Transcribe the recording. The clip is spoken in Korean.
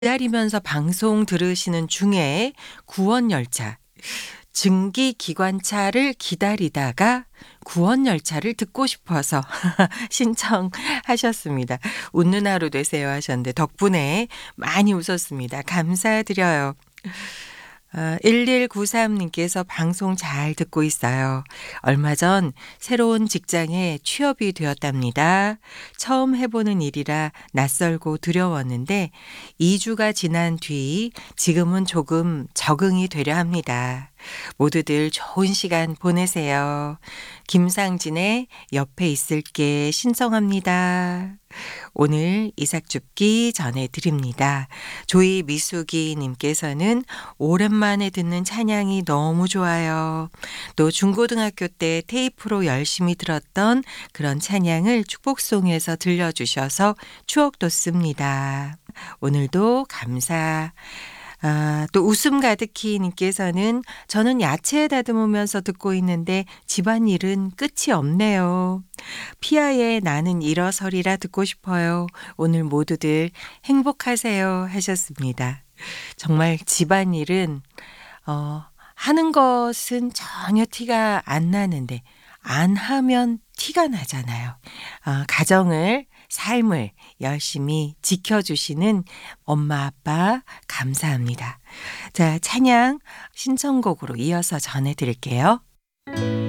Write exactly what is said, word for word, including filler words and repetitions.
기다리면서 방송 들으시는 중에 구원열차, 증기기관차를 기다리다가 구원열차를 듣고 싶어서 신청하셨습니다. 웃는 하루 되세요 하셨는데 덕분에 많이 웃었습니다. 감사드려요. 아, 일일구삼 님께서 방송 잘 듣고 있어요. 얼마 전 새로운 직장에 취업이 되었답니다. 처음 해보는 일이라 낯설고 두려웠는데 이 주가 지난 뒤 지금은 조금 적응이 되려 합니다. 모두들 좋은 시간 보내세요. 김상진의 옆에 있을게 신청합니다. 오늘 이삭줍기 전해드립니다. 조이 미숙이 님께서는 오랜만에 듣는 찬양이 너무 좋아요. 또 중고등학교 때 테이프로 열심히 들었던 그런 찬양을 축복송에서 들려주셔서 추억 돋습니다. 오늘도 감사. 아, 또 웃음 가득히 님께서는 저는 야채 다듬으면서 듣고 있는데 집안일은 끝이 없네요. 피아의 나는 일어서리라 듣고 싶어요. 오늘 모두들 행복하세요 하셨습니다. 정말 집안일은 어, 하는 것은 전혀 티가 안 나는데 안 하면 티가 나잖아요. 어, 가정을 삶을 열심히 지켜주시는 엄마 아빠 감사합니다. 자, 찬양 신청곡으로 이어서 전해드릴게요.